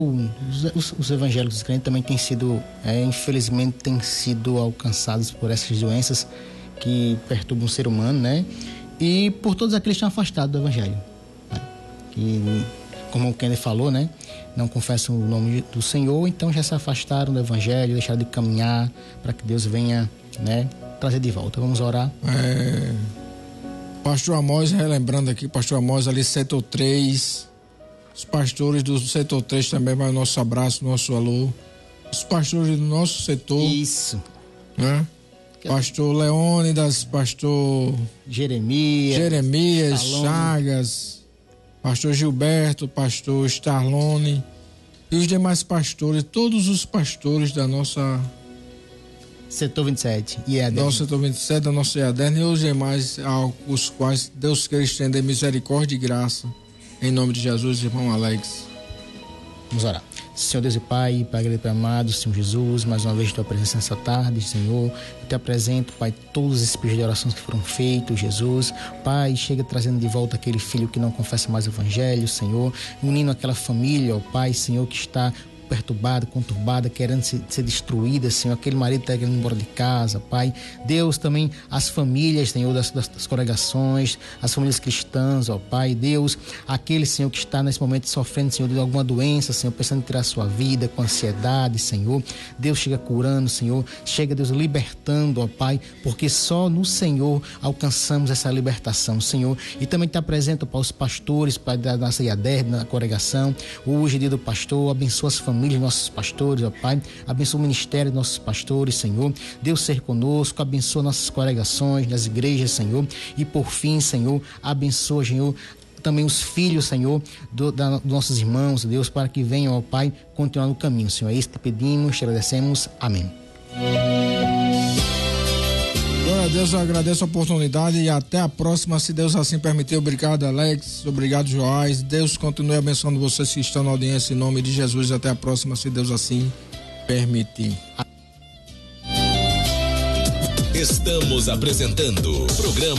Os evangélicos crentes também têm sido, infelizmente, têm sido alcançados por essas doenças que perturbam o ser humano, né? E por todos aqueles que estão afastados do evangelho, né? Que, como o Kennedy falou, né? Não confessam o nome do Senhor, então já se afastaram do evangelho, deixaram de caminhar para que Deus venha, né, trazer de volta. Vamos orar. Pastor Amós, relembrando aqui, Pastor Amós ali, setor 3, os pastores do setor 3 também, vai o nosso abraço, nosso alô. Os pastores do nosso setor. Isso. Né? Pastor Leônidas, pastor Jeremias, Chagas, pastor Gilberto, pastor Starlone e os demais pastores, todos os pastores da nossa setor 27 e EADERN. Nosso setor 27, da nossa EADERN e os demais aos quais Deus quer estender misericórdia e graça. Em nome de Jesus, irmão Alex. Vamos orar. Senhor Deus e Pai grande amado, Senhor Jesus, mais uma vez tua presença nessa tarde, Senhor. Eu te apresento, Pai, todos esses pedidos de orações que foram feitos, Jesus. Pai, chega trazendo de volta aquele filho que não confessa mais o evangelho, Senhor. Unindo aquela família, ó Pai, Senhor, que está perturbada, conturbada, querendo ser destruída, Senhor, aquele marido está querendo ir embora de casa, Pai. Deus, também as famílias, Senhor, das congregações, as famílias cristãs, ó Pai. Deus, aquele, Senhor, que está nesse momento sofrendo, Senhor, de alguma doença, Senhor, pensando em tirar sua vida, com ansiedade, Senhor. Deus chega curando, Senhor, chega, Deus, libertando, ó Pai, porque só no Senhor alcançamos essa libertação, Senhor. E também te apresento para os pastores, Pai, da nossa EADERN, da congregação, hoje, dia do pastor, abençoa as famílias, nossos pastores, ó Pai, abençoa o ministério dos nossos pastores, Senhor. Deus ser conosco, abençoa nossas congregações, nas igrejas, Senhor. E por fim, Senhor, abençoa, Senhor, também os filhos, Senhor, dos nossos irmãos, Deus, para que venham, ó Pai, continuar no caminho, Senhor. É isso que pedimos, te agradecemos. Amém. Glória a Deus, eu agradeço a oportunidade e até a próxima, se Deus assim permitir. Obrigado, Alex, obrigado, Joás. Deus continue abençoando vocês que estão na audiência, em nome de Jesus. Até a próxima, se Deus assim permitir. Estamos apresentando o programa